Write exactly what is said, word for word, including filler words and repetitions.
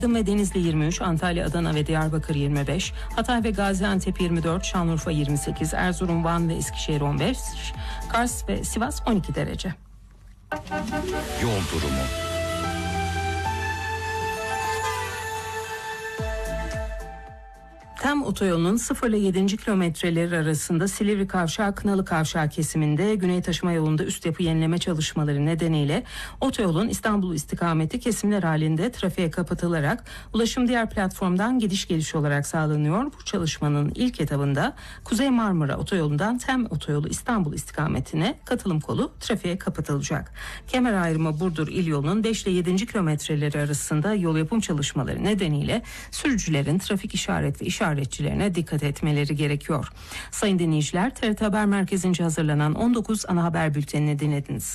ve Denizli yirmi üç, Antalya, Adana ve Diyarbakır yirmi beş, Hatay ve Gaziantep yirmi dört, Şanlıurfa yirmi sekiz, Erzurum, Van ve Eskişehir on beş, Kars ve Sivas on iki derece. Yol durumu. Tem otoyolunun sıfır ile yedinci kilometreleri arasında Silivri Kavşağı Kınalı Kavşağı kesiminde Güney Taşıma Yolu'nda üst yapı yenileme çalışmaları nedeniyle otoyolun İstanbul istikameti kesimler halinde trafiğe kapatılarak ulaşım diğer platformdan gidiş geliş olarak sağlanıyor. Bu çalışmanın ilk etabında Kuzey Marmara Otoyolu'ndan Tem Otoyolu İstanbul istikametine katılım kolu trafiğe kapatılacak. Kemer ayrımı Burdur İl yolunun beş ile yedinci kilometreleri arasında yol yapım çalışmaları nedeniyle sürücülerin trafik işaret ve işaret işaretçilerine dikkat etmeleri gerekiyor. Sayın dinleyiciler, T R T Haber Merkezi'nce hazırlanan on dokuz ana haber bültenini dinlediniz.